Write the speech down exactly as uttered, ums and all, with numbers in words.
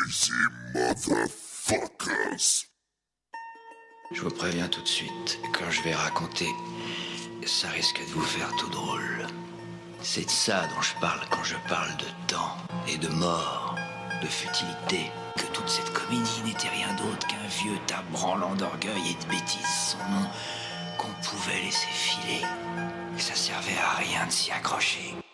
Crazy motherfuckers. Je vous préviens tout de suite, quand je vais raconter, ça risque de vous faire tout drôle. C'est de ça dont je parle quand je parle de temps et de mort, de futilité, que toute cette comédie n'était rien d'autre qu'un vieux tas branlant d'orgueil et de bêtises sans nom qu'on pouvait laisser filer. Et ça servait à rien de s'y accrocher.